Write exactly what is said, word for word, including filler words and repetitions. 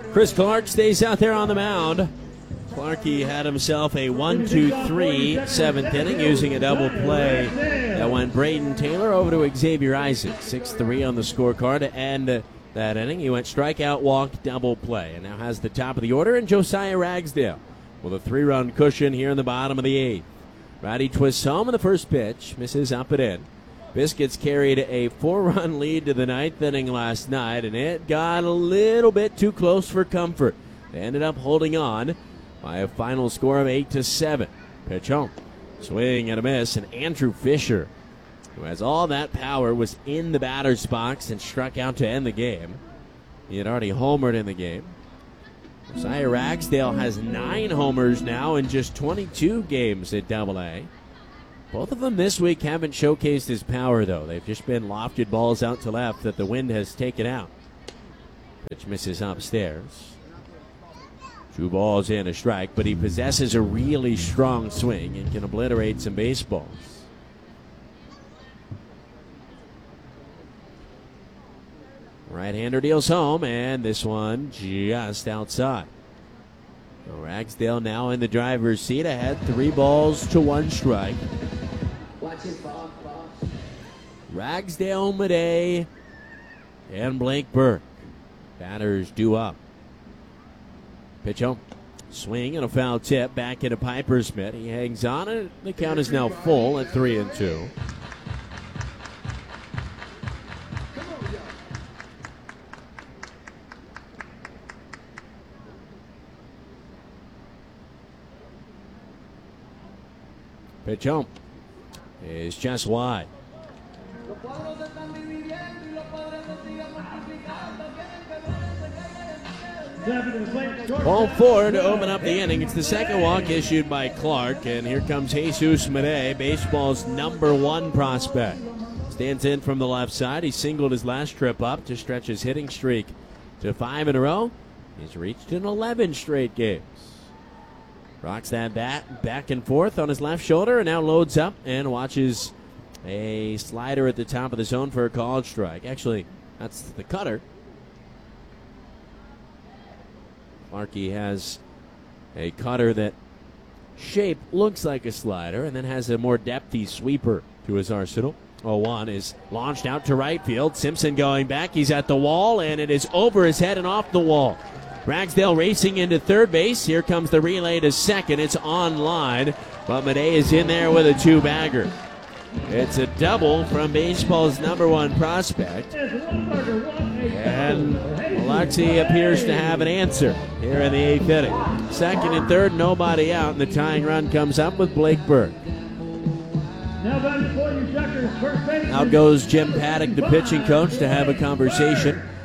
Chris Clark stays out there on the mound. Clarkey had himself a one two three seventh inning using a double play that went Braden Taylor over to Xavier Isaac. six three on the scorecard to end that inning. He went strikeout, walk, double play, and now has the top of the order, and Josiah Ragsdale with a three-run cushion here in the bottom of the eighth. Rowdy twists home in the first pitch, misses up and in. Biscuits carried a four-run lead to the ninth inning last night, and it got a little bit too close for comfort. They ended up holding on by a final score of eight to seven. Pitch home. Swing and a miss, and Andrew Fisher, who has all that power, was in the batter's box and struck out to end the game. He had already homered in the game. Josiah Ragsdale has nine homers now in just twenty-two games at Double A. Both of them this week haven't showcased his power, though. They've just been lofted balls out to left that the wind has taken out. Pitch misses upstairs. Two balls in, a strike, but he possesses a really strong swing and can obliterate some baseballs. Right-hander deals home, and this one just outside. So Ragsdale now in the driver's seat, ahead three balls to one strike. Watch it, boss, boss. Ragsdale, Madej, and Blake Burke. Batters due up. Pitch home. Swing and a foul tip back into Piper's mitt. He hangs on, and the count is now full at three and two. Pitch home is just wide. Ball four to open up the inning. It's the second walk issued by Clark, and here comes Jesus Madej, baseball's number one prospect. Stands in from the left side. He singled his last trip up to stretch his hitting streak to five in a row. He's reached in eleven straight games. Rocks that bat back and forth on his left shoulder and now loads up and watches a slider at the top of the zone for a called strike. Actually, that's the cutter. Clarkey has a cutter that shape looks like a slider and then has a more depthy sweeper to his arsenal. oh one is launched out to right field. Simpson going back. He's at the wall, and it is over his head and off the wall. Ragsdale racing into third base. Here comes the relay to second. It's on line, but Madej is in there with a two-bagger. It's a double from baseball's number one prospect. And Alexi appears to have an answer here in the eighth inning. Second and third, nobody out, and the tying run comes up with Blake Burke. Out goes Jim Paddock, the pitching coach, to have a conversation